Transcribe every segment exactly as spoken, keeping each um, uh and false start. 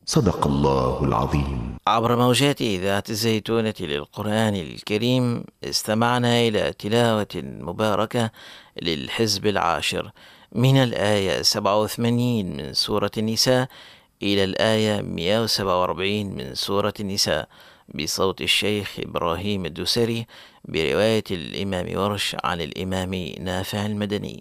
صدق الله العظيم. عبر موجات إذاعة الزيتونة للقرآن الكريم استمعنا إلى تلاوة مباركة للحزب العاشر من الآية سبعة وثمانين من سورة النساء إلى الآية مئة وسبعة وأربعين من سورة النساء بصوت الشيخ إبراهيم الدوسري برواية الإمام ورش عن الإمام نافع المدني.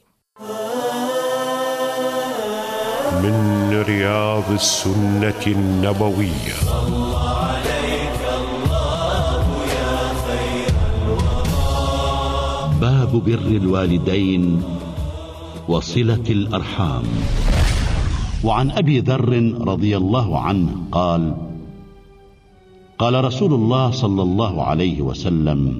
من رياض السنة النبوية. صلى عليك الله يا خير الورى. باب بر الوالدين وصلة الأرحام. وعن أبي ذر رضي الله عنه قال: قال رسول الله صلى الله عليه وسلم: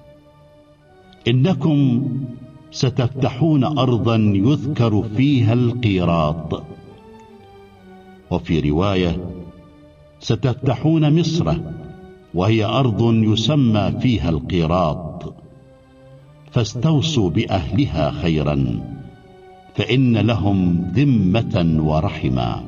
إنكم ستفتحون أرضا يذكر فيها القيراط، وفي رواية: ستفتحون مصر وهي أرض يسمى فيها القيراط، فاستوصوا بأهلها خيرا فإن لهم ذمة ورحما.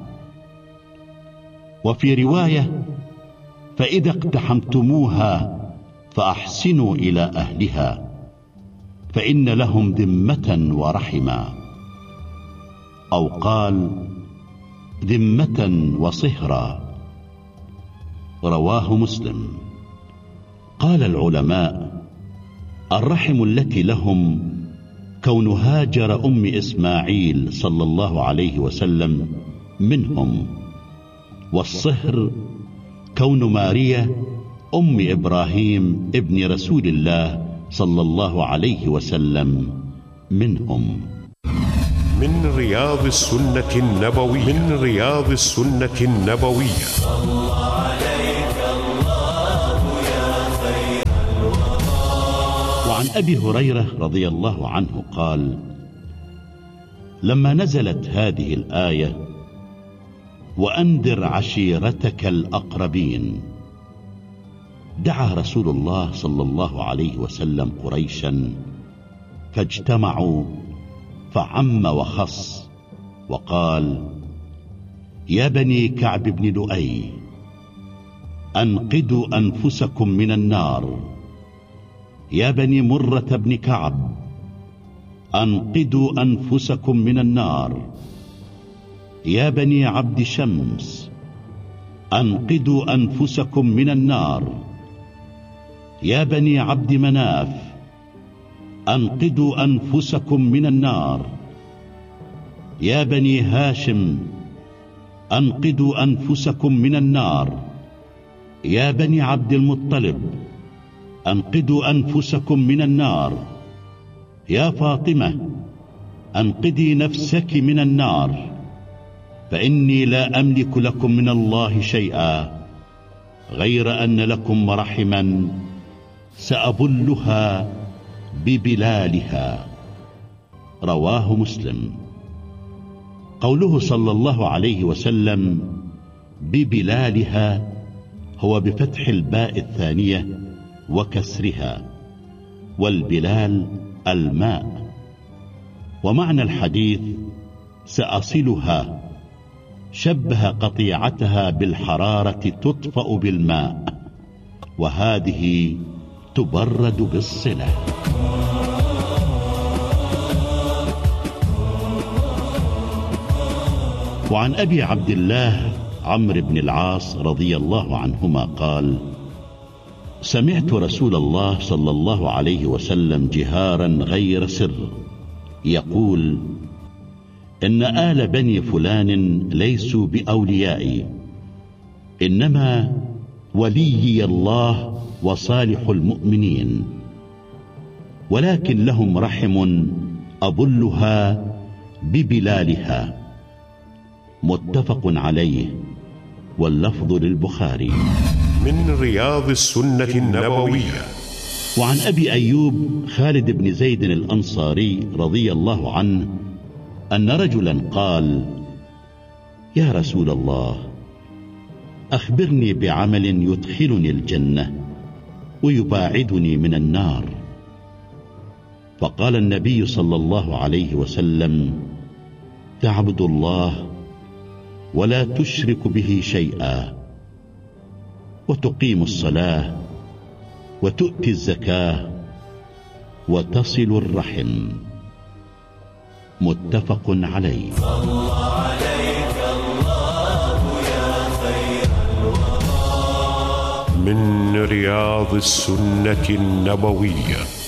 وفي رواية: فإذا اقتحمتموها فأحسنوا إلى أهلها فإن لهم ذمة ورحما. أو قال: ذمة وصهرا. رواه مسلم. قال العلماء: الرحم التي لهم كون هاجر أم إسماعيل صلى الله عليه وسلم منهم، والصهر كون ماريا أم إبراهيم ابن رسول الله صلى الله عليه وسلم منهم. من رياض السنة النبوية. من رياض السنة النبوية. صلى عليك الله يا خير الورى. وعن أبي هريرة رضي الله عنه قال: لما نزلت هذه الآية: وأنذر عشيرتك الأقربين، دعا رسول الله صلى الله عليه وسلم قريشا فاجتمعوا فعم وخص وقال: يا بني كعب بن لؤي، أنقذوا أنفسكم من النار. يا بني مرة بن كعب، أنقذوا أنفسكم من النار. يا بني عبد شمس، أنقذوا أنفسكم من النار. يا بني عبد مناف، أنقذوا أنفسكم من النار. يا بني هاشم، أنقذوا أنفسكم من النار. يا بني عبد المطلب، أنقذوا أنفسكم من النار. يا فاطمة، أنقذي نفسك من النار، فإني لا أملك لكم من الله شيئا غير أن لكم رحما سأبلها ببلالها. رواه مسلم. قوله صلى الله عليه وسلم ببلالها هو بفتح الباء الثانية وكسرها، والبلال الماء. ومعنى الحديث سأصلها، شبه قطيعتها بالحرارة تطفأ بالماء، وهذه تبرد بالصلة. وعن أبي عبد الله عمرو بن العاص رضي الله عنهما قال: سمعت رسول الله صلى الله عليه وسلم جهارا غير سر يقول: إن آل بني فلان ليسوا بأوليائي، إنما وليي الله وصالح المؤمنين، ولكن لهم رحم أبلها ببلالها. متفق عليه، واللفظ للبخاري. من رياض السنة النبوية. وعن أبي أيوب خالد بن زيد الأنصاري رضي الله عنه أن رجلا قال: يا رسول الله، أخبرني بعمل يدخلني الجنة ويباعدني من النار. فقال النبي صلى الله عليه وسلم: تعبد الله ولا تشرك به شيئا، وتقيم الصلاة وتؤتي الزكاة وتصل الرحم. متفق عليه. صلى عليك الله يا خير الورى. من رياض السنة النبوية.